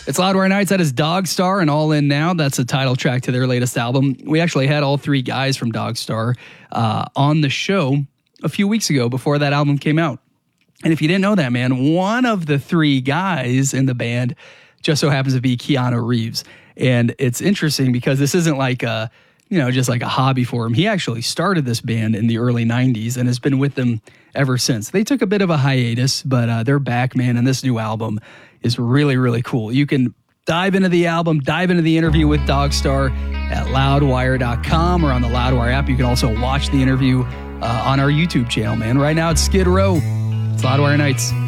It's Loudwire Nights. That is Dogstar and All In Now. That's the title track to their latest album. We actually had all three guys from Dogstar on the show a few weeks ago before that album came out. And if you didn't know that, man, one of the three guys in the band just so happens to be Keanu Reeves. And it's interesting because this isn't like just like a hobby for him. He actually started this band in the early 90s and has been with them ever since. They took a bit of a hiatus, but they're back, man. And this new album is really, really cool. You can dive into the album, dive into the interview with Dogstar at loudwire.com or on the Loudwire app. You can also watch the interview on our YouTube channel, man. Right now it's Skid Row. It's Loudwire Nights.